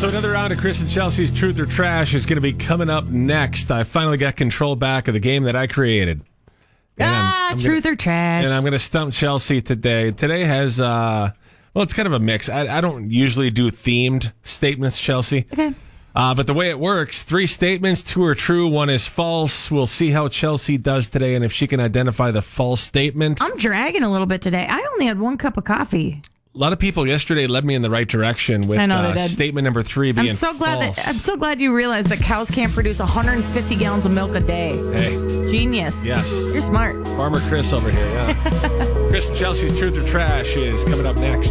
So another round of Chris and Chelsea's Truth or Trash is going to be coming up next. I finally got control back of the game that I created. And Truth or Trash. And I'm going to stump Chelsea today. Today has, it's kind of a mix. I don't usually do themed statements, Chelsea. Okay. But the way it works, 3 statements, 2 are true, 1 is false. We'll see how Chelsea does today and if she can identify the false statement. I'm dragging a little bit today. I only had 1 cup of coffee. A lot of people yesterday led me in the right direction with statement number 3 being false. I'm so glad you realized that cows can't produce 150 gallons of milk a day. Hey. Genius. Yes. You're smart. Farmer Chris over here, yeah. Chris and Chelsea's Truth or Trash is coming up next.